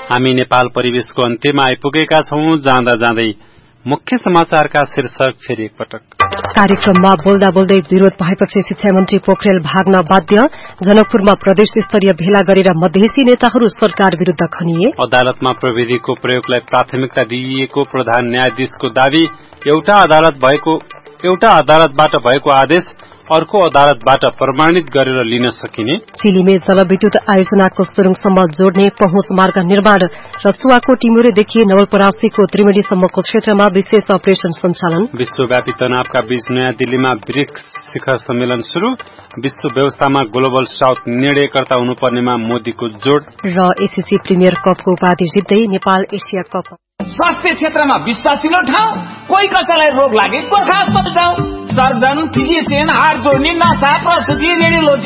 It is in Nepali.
हामी नेपाल परिवेशको अन्त्यमा आइपुगेका छौं। जाँदा जाँदै मुख्य समाचारका शीर्षक फेरि एकपटक। कार्यक्रममा बोल्दा बोल्दै विरोध भएपछि शिक्षा मन्त्री पोखरेल भाग्न बाध्य। जनकपुरमा प्रदेश स्तरीय भेला गरेर मधेसी नेताहरू सरकार विरूद्ध खनिए। अदालतमा प्रविधिको प्रयोगलाई प्राथमिकता दिइएको प्रधान न्यायाधीशको दावी। एउटा अदालतबाट भएको आदेश अर्को अदालतबाट प्रमाणित गरेर लिन सकिने। चिलीमे जलविद्युत आयोजनाको सुरुङसम्म जोड्ने पहुँच मार्ग निर्माण। रसुवाको टिमुरेदेखि नवलपरासीको त्रिवेणीसम्मको क्षेत्रमा विशेष अपरेशन सञ्चालन। विश्वव्यापी तनावका बीच नयाँ दिल्लीमा ब्रिक्स शिखर सम्मेलन शुरू। विश्व व्यवस्थामा ग्लोबल साउथ निर्णयकर्ता हुनुपर्नेमा मोदीको जोड़। र एसीसी प्रिमियर कपको उपाधि जित्दै नेपाल एसिया कप। स्वास्थ्य क्षेत्रमा विश्वासिलो ठाउँ। कोही कसैलाई रोग लागे गोर्खा अस्पताल जाउँ। सर्जन, फिजिशियन, हात जोड्ने, नसा, प्रसुति, रेडियोलोजी,